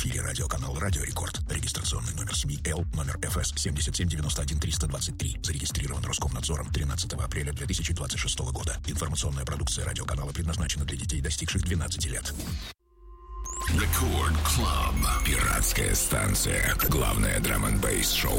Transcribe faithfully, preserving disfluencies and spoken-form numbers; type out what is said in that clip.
эфире радиоканал «Радио Рекорд». Регистрационный номер СМИ Л, номер эф эс семь семь девять один три два три. Зарегистрирован Роскомнадзором тринадцатого апреля две тысячи двадцать шестого года. Информационная продукция радиоканала предназначена для детей, достигших двенадцати лет. Рекорд Клаб. Пиратская станция. Главное драм-н-бейс шоу